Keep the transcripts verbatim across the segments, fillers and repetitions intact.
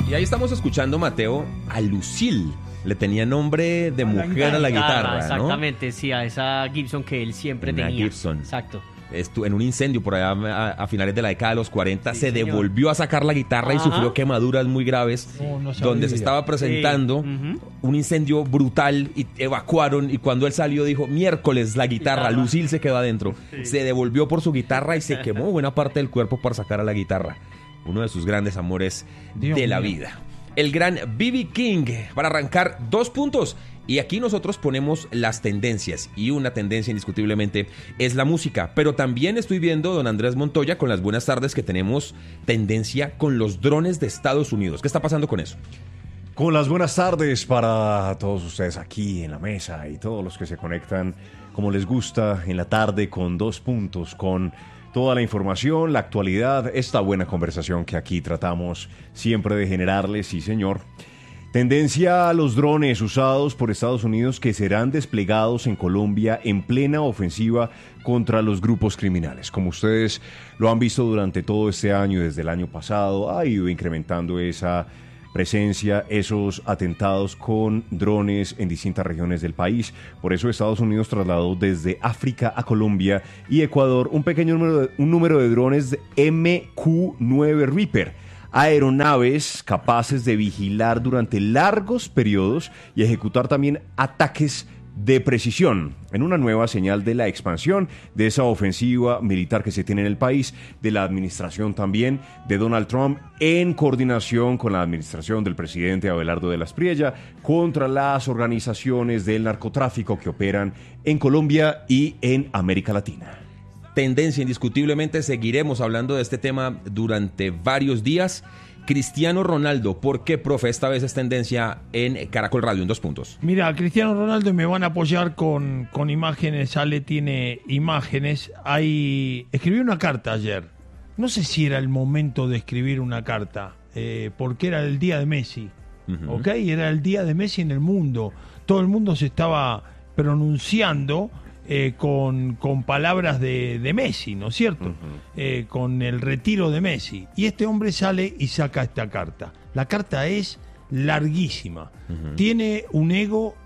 Y ahí estamos escuchando, Mateo, a Lucille. Le tenía nombre de mujer a la guitarra, ¿no? Exactamente, sí, a esa Gibson que él siempre Una tenía. Gibson. Exacto. Estu- en un incendio por allá a, a finales de la década de los cuarenta, Sí, se señor. devolvió a sacar la guitarra y Ajá. sufrió quemaduras muy graves, No, no sabía. donde se estaba presentando Sí. Ujú. un incendio brutal y evacuaron, y cuando él salió dijo, miércoles la guitarra, Guitarra. Lucille se quedó adentro. Sí. Se devolvió por su guitarra y se quemó buena parte del cuerpo para sacar a la guitarra. Uno de sus grandes amores Dios de la mío. vida. El gran B B King, para arrancar dos puntos. Y aquí nosotros ponemos las tendencias, y una tendencia indiscutiblemente es la música, pero también estoy viendo, don Andrés Montoya, con las buenas tardes, que tenemos tendencia con los drones de Estados Unidos. ¿Qué está pasando con eso? Con las buenas tardes para todos ustedes aquí en la mesa y todos los que se conectan como les gusta en la tarde con dos puntos, con toda la información, la actualidad, esta buena conversación que aquí tratamos siempre de generarles, sí señor. Tendencia a los drones usados por Estados Unidos que serán desplegados en Colombia en plena ofensiva contra los grupos criminales. Como ustedes lo han visto durante todo este año, desde el año pasado, ha ido incrementando esa presencia, esos atentados con drones en distintas regiones del país. Por eso Estados Unidos trasladó desde África a Colombia y Ecuador un pequeño número de, un número de drones M Q nueve Reaper. Aeronaves capaces de vigilar durante largos periodos y ejecutar también ataques de precisión, en una nueva señal de la expansión de esa ofensiva militar que se tiene en el país, de la administración también de Donald Trump, en coordinación con la administración del presidente Abelardo de la Espriella, contra las organizaciones del narcotráfico que operan en Colombia y en América Latina. Tendencia indiscutiblemente, seguiremos hablando de este tema durante varios días. Cristiano Ronaldo, ¿por qué, profe? Esta vez es tendencia en Caracol Radio, en dos puntos. Mira, Cristiano Ronaldo, me van a apoyar con, con imágenes. Ale tiene imágenes. Hay... Escribí una carta ayer. No sé si era el momento de escribir una carta, eh, porque era el día de Messi. Uh-huh. ¿Ok? Era el día de Messi en el mundo. Todo el mundo se estaba pronunciando eh, con, con palabras de, de Messi, ¿no es cierto? Uh-huh. Eh, con el retiro de Messi. Y este hombre sale y saca esta carta. La carta es larguísima. Uh-huh. Tiene un ego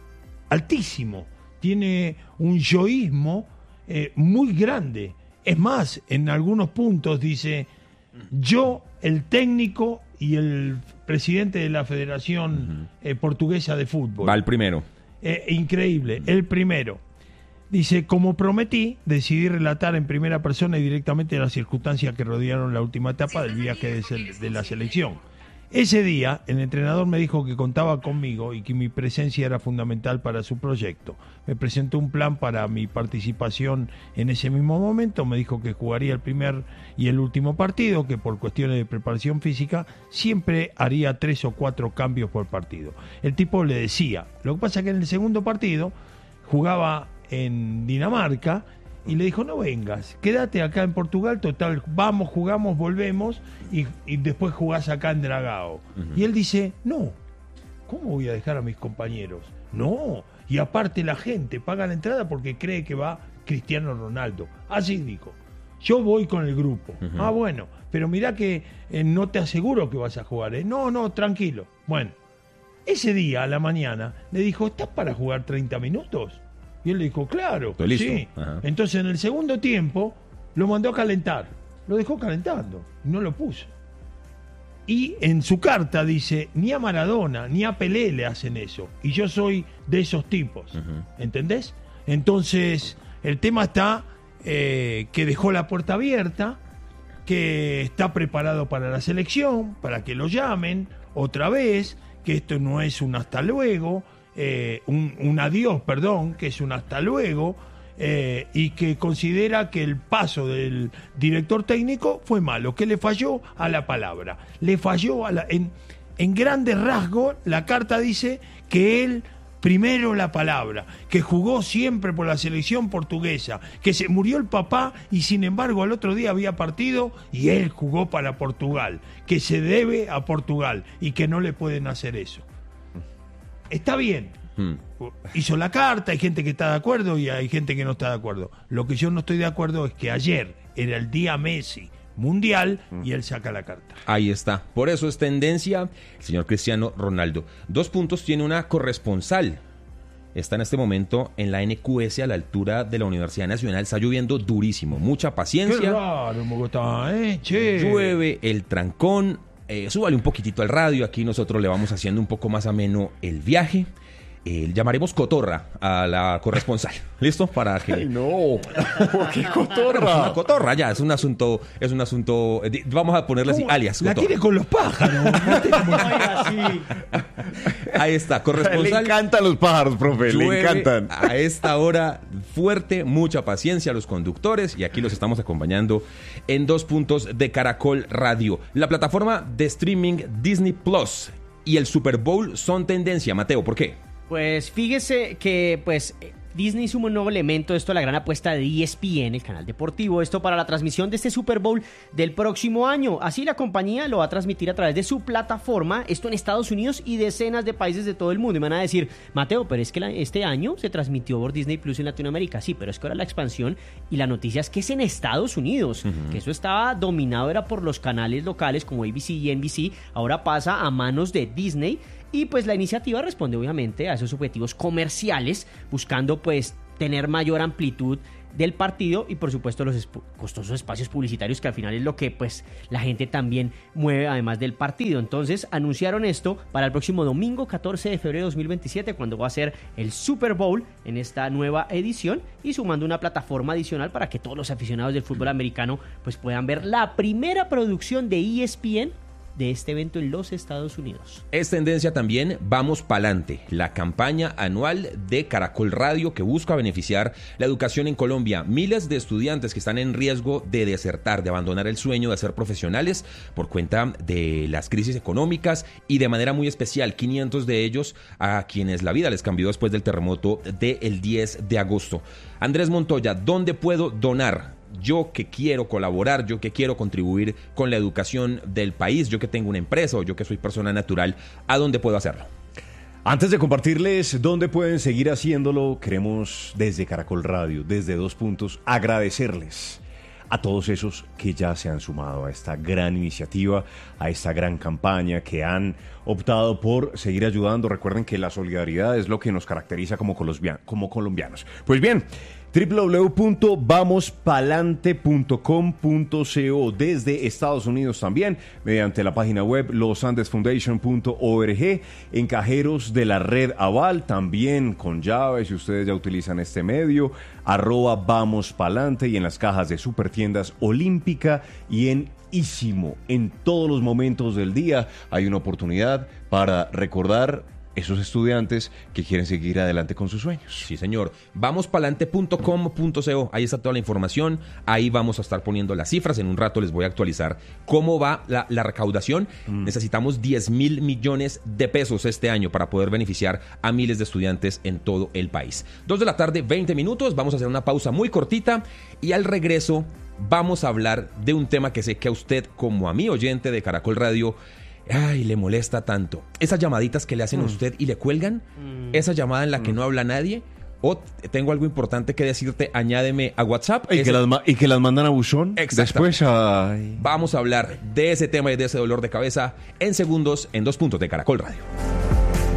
altísimo. Tiene un yoísmo eh, muy grande. Es más, en algunos puntos dice, yo, el técnico y el presidente de la Federación uh-huh. eh, Portuguesa de Fútbol. Va el primero. Eh, increíble, uh-huh. el primero. Dice, como prometí, decidí relatar en primera persona y directamente las circunstancias que rodearon la última etapa del viaje de, de la selección. Ese día, el entrenador me dijo que contaba conmigo y que mi presencia era fundamental para su proyecto. Me presentó un plan para mi participación en ese mismo momento. Me dijo que jugaría el primer y el último partido, que por cuestiones de preparación física siempre haría tres o cuatro cambios por partido. El tipo le decía, lo que pasa es que en el segundo partido jugaba en Dinamarca y le dijo, no vengas, quédate acá en Portugal, total, vamos, jugamos, volvemos y, y después jugás acá en Dragao. Uh-huh. Y él dice, no, ¿cómo voy a dejar a mis compañeros? No, y aparte la gente paga la entrada porque cree que va Cristiano Ronaldo. Así dijo, yo voy con el grupo. Uh-huh. Ah, bueno, pero mirá que eh, no te aseguro que vas a jugar, ¿eh? No, no, tranquilo. Bueno, ese día a la mañana le dijo, ¿estás para jugar treinta minutos? Y él le dijo, claro, estoy listo. Sí. Ajá. Entonces en el segundo tiempo lo mandó a calentar. Lo dejó calentando, no lo puso. Y en su carta dice, ni a Maradona, ni a Pelé le hacen eso. Y yo soy de esos tipos. Uh-huh. ¿Entendés? Entonces, el tema está eh, que dejó la puerta abierta, que está preparado para la selección, para que lo llamen otra vez, que esto no es un hasta luego, Eh, un, un adiós, perdón, que es un hasta luego, eh, y que considera que el paso del director técnico fue malo, que le falló a la palabra, le falló a la, en, en grandes rasgos la carta dice que él primero la palabra, que jugó siempre por la selección portuguesa, que se murió el papá y sin embargo al otro día había partido y él jugó para Portugal, que se debe a Portugal y que no le pueden hacer eso. Está bien, hmm. hizo la carta, hay gente que está de acuerdo y hay gente que no está de acuerdo. Lo que yo no estoy de acuerdo es que ayer era el día Messi, mundial y él saca la carta. Ahí está. Por eso es tendencia el señor Cristiano Ronaldo. Dos puntos, tiene una corresponsal. Está en este momento en la N Q S a la altura de la Universidad Nacional. Está lloviendo durísimo. Mucha Qué paciencia. raro en Bogotá, ¿eh? Che. Llueve el trancón. Eh, súbale un poquitito al radio. Aquí nosotros le vamos haciendo un poco más ameno el viaje. Eh, llamaremos cotorra a la corresponsal. ¿Listo? Para que... Ay, no. ¿Por qué Una cotorra? cotorra, ya, es un asunto, es un asunto, eh, di- vamos a ponerle así, ¿Cómo? alias, La cotorra. tiene con los pájaros. ¿no? Tiene como- Oiga, sí. Ahí está, Le corresponsal. encantan los pájaros, profe, le Llueve encantan. a esta hora fuerte, mucha paciencia a los conductores y aquí los estamos acompañando en dos puntos de Caracol Radio. La plataforma de streaming Disney Plus y el Super Bowl son tendencia. Mateo, ¿por qué? Pues fíjese que pues Disney suma un nuevo elemento, esto la gran apuesta de E S P N, el canal deportivo, esto para la transmisión de este Super Bowl del próximo año. Así la compañía lo va a transmitir a través de su plataforma, esto en Estados Unidos y decenas de países de todo el mundo. Y me van a decir, Mateo, pero es que la- este año se transmitió por Disney Plus en Latinoamérica. Sí, pero es que ahora la expansión y la noticia es que es en Estados Unidos, que eso estaba dominado era por los canales locales como A B C y N B C, ahora pasa a manos de Disney. Y pues la iniciativa responde obviamente a esos objetivos comerciales, buscando pues tener mayor amplitud del partido y por supuesto los esp- costosos espacios publicitarios que al final es lo que pues la gente también mueve además del partido. Entonces anunciaron esto para el próximo domingo catorce de febrero de dos mil veintisiete, cuando va a ser el Super Bowl en esta nueva edición, y sumando una plataforma adicional para que todos los aficionados del fútbol americano pues puedan ver la primera producción de E S P N de este evento en los Estados Unidos. Es tendencia también Vamos Pa'lante, la campaña anual de Caracol Radio que busca beneficiar la educación en Colombia. Miles de estudiantes que están en riesgo de desertar, de abandonar el sueño de ser profesionales por cuenta de las crisis económicas y de manera muy especial quinientos de ellos a quienes la vida les cambió después del terremoto del diez de agosto. Andrés Montoya, ¿dónde puedo donar? Yo que quiero colaborar, yo que quiero contribuir con la educación del país, yo que tengo una empresa o yo que soy persona natural, ¿a dónde puedo hacerlo? Antes de compartirles dónde pueden seguir haciéndolo, queremos desde Caracol Radio, desde Dos Puntos, agradecerles a todos esos que ya se han sumado a esta gran iniciativa, a esta gran campaña, que han optado por seguir ayudando. Recuerden que la solidaridad es lo que nos caracteriza como colombianos. Como colombianos. Pues bien, doble u doble u doble u punto vamos palante punto com punto co desde Estados Unidos también, mediante la página web los andes foundation punto org, en cajeros de la red Aval, también con llaves si ustedes ya utilizan este medio, arroba Vamos Palante, y en las cajas de Supertiendas Olímpica y en Ísimo. En todos los momentos del día hay una oportunidad para recordar esos estudiantes que quieren seguir adelante con sus sueños. Sí, señor. vamos palante punto com punto co. Ahí está toda la información. Ahí vamos a estar poniendo las cifras. En un rato les voy a actualizar cómo va la, la recaudación. Mm. Necesitamos diez mil millones de pesos este año para poder beneficiar a miles de estudiantes en todo el país. Dos de la tarde, veinte minutos. Vamos a hacer una pausa muy cortita y al regreso vamos a hablar de un tema que sé que a usted, como a mi oyente de Caracol Radio, ay, le molesta tanto. Esas llamaditas que le hacen mm. a usted y le cuelgan, mm. esa llamada en la que mm. no habla nadie, o tengo algo importante que decirte, añádeme a WhatsApp. Y, ese... que, las ma- y que las mandan a buzón. Después ay. Vamos a hablar de ese tema y de ese dolor de cabeza en segundos en Dos Puntos de Caracol Radio.